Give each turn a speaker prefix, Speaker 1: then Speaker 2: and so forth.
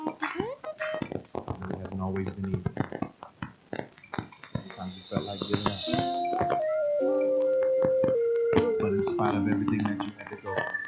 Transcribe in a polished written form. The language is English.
Speaker 1: It hasn't always been easy. Sometimes you felt like giving up. But in spite of everything that you had to go through,